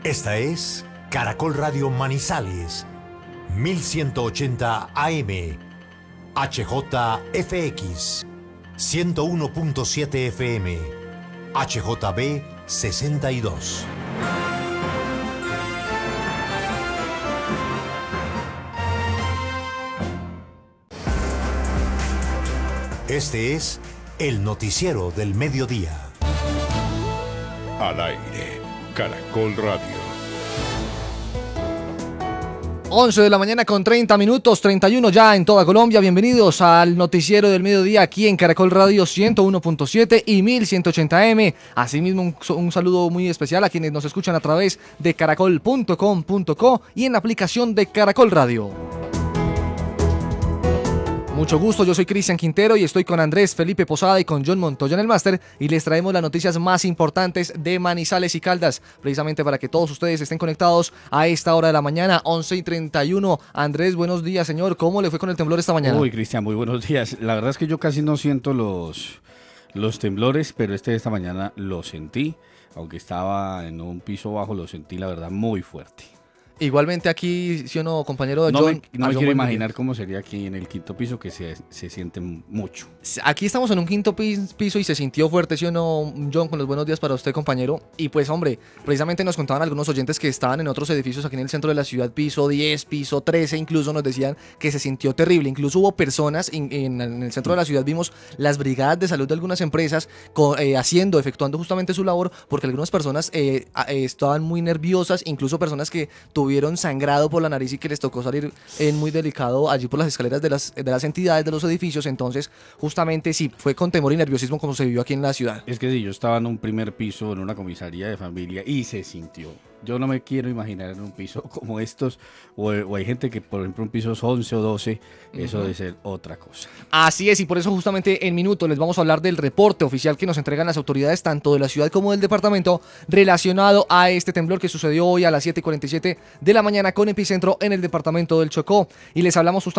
Esta es Caracol Radio Manizales, 1180 AM, HJFX, 101.7 FM, HJB 62. Este es el noticiero del mediodía. Al aire, Caracol Radio. 11 de la mañana con 30 minutos, 31 ya en toda Colombia. Bienvenidos al noticiero del mediodía aquí en Caracol Radio 101.7 y 1180M. Asimismo, un saludo muy especial a quienes nos escuchan a través de caracol.com.co y en la aplicación de Caracol Radio. Mucho gusto, yo soy Cristian Quintero y estoy con Andrés Felipe Posada y con John Montoya en el máster y les traemos las noticias más importantes de Manizales y Caldas, precisamente para que todos ustedes estén conectados a esta hora de la mañana, 11:31. Andrés, buenos días, señor. ¿Cómo le fue con el temblor esta mañana? Uy, Cristian, muy buenos días. La verdad es que yo casi no siento los temblores, pero de esta mañana lo sentí. Aunque estaba en un piso bajo, lo sentí, la verdad, muy fuerte. Igualmente aquí, ¿sí o no, compañero de No John? me quiero imaginar cómo sería aquí en el quinto piso, que se siente mucho. Aquí estamos en un quinto piso y se sintió fuerte, ¿sí o no, John? Con los buenos días para usted, compañero. Y pues, hombre, precisamente nos contaban algunos oyentes que estaban en otros edificios aquí en el centro de la ciudad, piso 10, piso 13, incluso nos decían que se sintió terrible. Incluso hubo personas en el centro de la ciudad, vimos las brigadas de salud de algunas empresas efectuando justamente su labor, porque algunas personas estaban muy nerviosas, incluso personas que tuvieron sangrado por la nariz y que les tocó salir muy delicado allí por las escaleras de las entidades de los edificios. Entonces, justamente sí, fue con temor y nerviosismo como se vivió aquí en la ciudad. Es que sí, yo estaba en un primer piso, en una comisaría de familia, y se sintió. Yo no me quiero imaginar en un piso como estos, o hay gente que, por ejemplo, un piso es 11 o 12, eso debe ser otra cosa. Así es, y por eso justamente en minutos les vamos a hablar del reporte oficial que nos entregan las autoridades tanto de la ciudad como del departamento relacionado a este temblor que sucedió hoy a las 7:47 de la mañana con epicentro en el departamento del Chocó. Y les hablamos justamente